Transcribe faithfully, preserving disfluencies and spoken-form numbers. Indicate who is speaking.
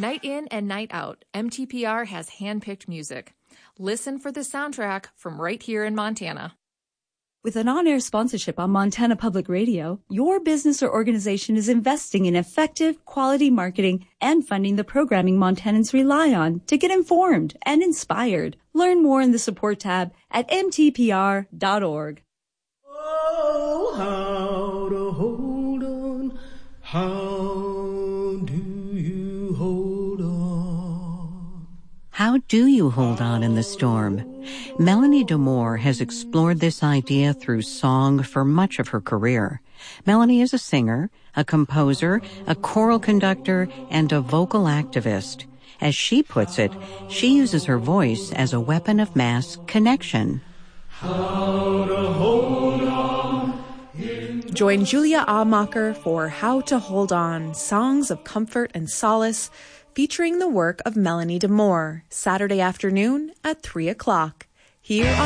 Speaker 1: Night in and night out, M T P R has handpicked music. Listen for the soundtrack from right here in Montana.
Speaker 2: With an on-air sponsorship on Montana Public Radio, your business or organization is investing in effective, quality marketing and funding the programming Montanans rely on to get informed and inspired. Learn more in the support tab at m t p r dot org.
Speaker 3: Oh, how to hold on, how do you hold on?
Speaker 4: How do you hold on in the storm? Melanie DeMore has explored this idea through song for much of her career. Melanie is a singer, a composer, a choral conductor, and a vocal activist. As she puts it, she uses her voice as a weapon of mass connection.
Speaker 3: How to hold on.
Speaker 5: Join Julia Amacher for How to Hold On, Songs of Comfort and Solace, featuring the work of Melanie DeMore, Saturday afternoon at three o'clock, here on